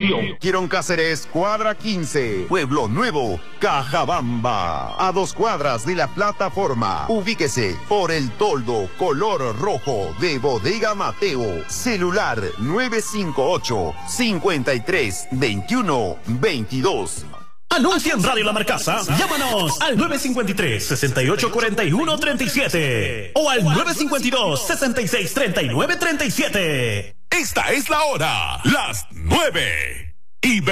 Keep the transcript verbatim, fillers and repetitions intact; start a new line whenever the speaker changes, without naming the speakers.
Dirección:
Quirón Cáceres, cuadra quince, Pueblo Nuevo, Cajabamba. A dos cuadras de la plataforma. Ubíquese por el toldo color rojo de Bodega Mateo. Celular nueve cinco ocho, cinco tres, dos uno, veintidós.
Anuncia en Radio La Marcaza. Llámanos al nueve cinco tres, seis ocho cuatro uno, tres siete o al nueve cinco dos, seis seis tres nueve tres siete.
Esta es la hora, las nueve. Y